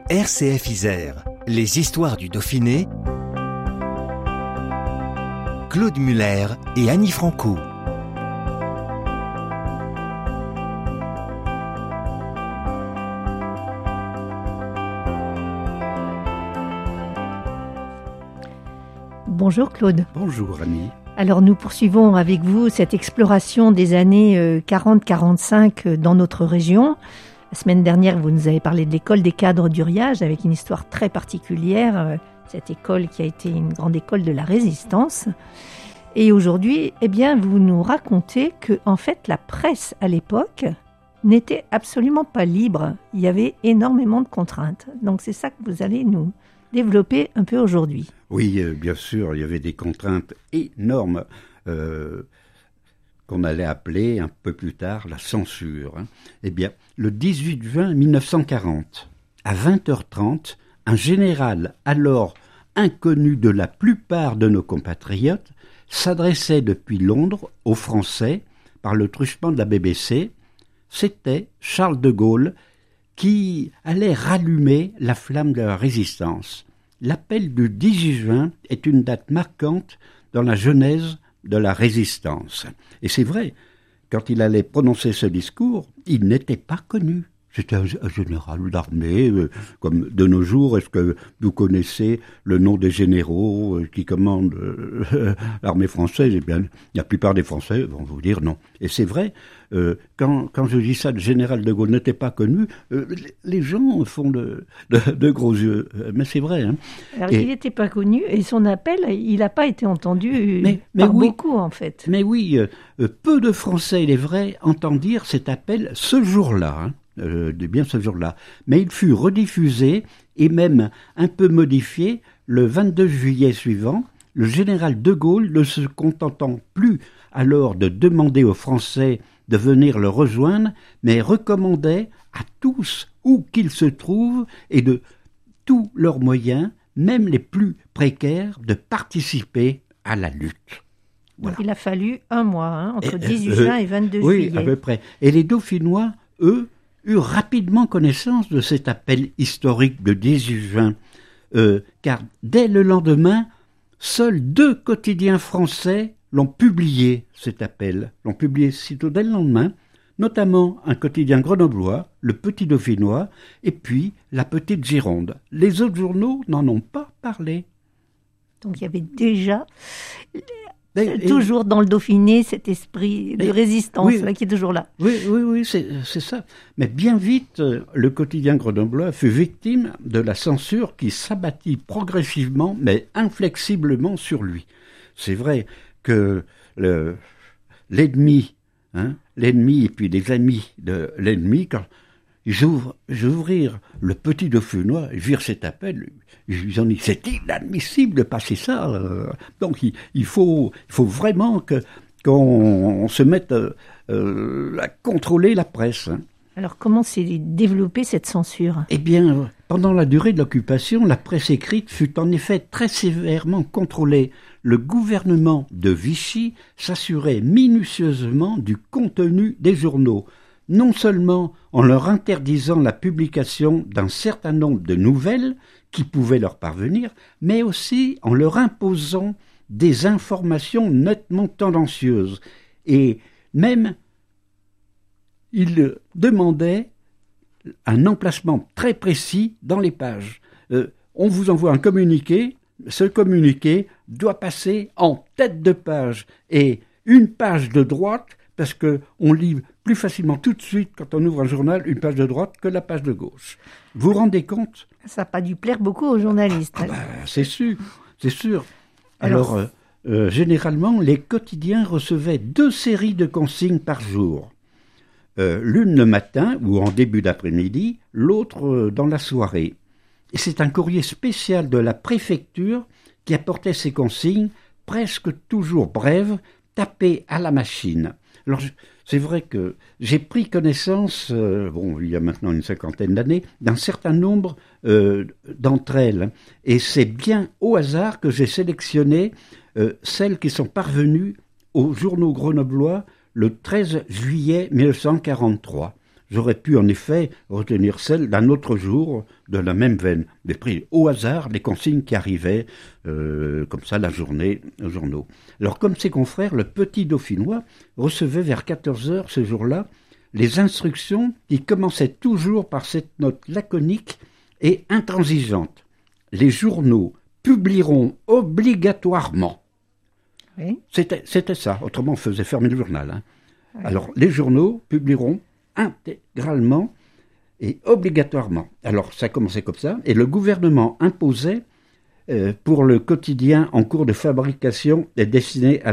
RCF Isère, les histoires du Dauphiné, Claude Muller et Annie Franco. Bonjour Claude. Bonjour Annie. Alors nous poursuivons avec vous cette exploration des années 40-45 dans notre région. La semaine dernière, vous nous avez parlé de l'école des cadres d'Uriage avec une histoire très particulière, cette école qui a été une grande école de la résistance. Et aujourd'hui, vous nous racontez que en fait, la presse à l'époque n'était absolument pas libre. Il y avait énormément de contraintes. Donc c'est ça que vous allez nous développer un peu aujourd'hui. Oui, bien sûr, il y avait des contraintes énormes qu'on allait appeler un peu plus tard la censure. Eh bien, le 18 juin 1940, à 20h30, un général alors inconnu de la plupart de nos compatriotes s'adressait depuis Londres aux Français par le truchement de la BBC. C'était Charles de Gaulle qui allait rallumer la flamme de la résistance. L'appel du 18 juin est une date marquante dans la genèse de la résistance. Et c'est vrai, quand il allait prononcer ce discours, il n'était pas connu. C'était un général d'armée, comme de nos jours. Est-ce que vous connaissez le nom des généraux qui commandent l'armée française ? Eh bien, la plupart des Français vont vous dire non. Et c'est vrai, quand je dis ça, le général de Gaulle n'était pas connu, les gens font de gros yeux. Mais c'est vrai. Hein. Alors, il n'était pas connu et son appel, il n'a pas été entendu par beaucoup, en fait. Mais oui, peu de Français, il est vrai, entendirent cet appel ce jour-là. Hein. Bien ce jour-là. Mais il fut rediffusé et même un peu modifié le 22 juillet suivant, le général de Gaulle, ne se contentant plus alors de demander aux Français de venir le rejoindre, mais recommandait à tous, où qu'ils se trouvent, et de tous leurs moyens, même les plus précaires, de participer à la lutte. Voilà. Donc il a fallu un mois, entre 18 juin et 22 juillet. Oui, à peu près. Et les Dauphinois, eux, eurent rapidement connaissance de cet appel historique de 18 juin, car dès le lendemain, seuls 2 quotidiens français l'ont publié, cet appel, l'ont publié sitôt dès le lendemain, notamment un quotidien grenoblois, le Petit Dauphinois, et puis la Petite Gironde. Les autres journaux n'en ont pas parlé. Donc il y avait déjà... toujours dans le Dauphiné, cet esprit de résistance qui est toujours là. Oui, c'est ça. Mais bien vite, le quotidien grenoblois fut victime de la censure qui s'abattit progressivement, mais inflexiblement sur lui. C'est vrai que l'ennemi et puis les amis de l'ennemi, quand ils ouvrirent le Petit Dauphinois, ils virent cet appel, ils ont dit c'est inadmissible de passer ça. Donc il faut vraiment qu'on se mette à contrôler la presse. Alors comment s'est développée cette censure ? Eh bien, pendant la durée de l'occupation, la presse écrite fut en effet très sévèrement contrôlée. Le gouvernement de Vichy s'assurait minutieusement du contenu des journaux, non seulement en leur interdisant la publication d'un certain nombre de nouvelles qui pouvaient leur parvenir, mais aussi en leur imposant des informations nettement tendancieuses. Et même, ils demandaient un emplacement très précis dans les pages. On vous envoie un communiqué, ce communiqué doit passer en tête de page, et une page de droite, parce qu'on lit plus facilement tout de suite, quand on ouvre un journal, une page de droite que la page de gauche. Vous vous rendez compte ? Ça n'a pas dû plaire beaucoup aux journalistes. C'est sûr. Alors, généralement, les quotidiens recevaient 2 séries de consignes par jour. L'une le matin ou en début d'après-midi, l'autre dans la soirée. Et c'est un courrier spécial de la préfecture qui apportait ces consignes, presque toujours brèves, tapées à la machine. Alors, c'est vrai que j'ai pris connaissance, il y a maintenant une 50aine d'années, d'un certain nombre d'entre elles. Et c'est bien au hasard que j'ai sélectionné celles qui sont parvenues aux journaux grenoblois le 13 juillet 1943. j'aurais pu en effet retenir celle d'un autre jour de la même veine. J'ai pris au hasard les consignes qui arrivaient, comme ça, la journée, aux journaux. Alors, comme ses confrères, le Petit Dauphinois recevait vers 14 heures ce jour-là les instructions qui commençaient toujours par cette note laconique et intransigeante. Les journaux publieront obligatoirement. Oui. C'était ça, autrement on faisait fermer le journal. Hein. Oui. Alors, les journaux publieront intégralement et obligatoirement. Alors, ça commençait comme ça, et le gouvernement imposait pour le quotidien en cours de fabrication et destiné à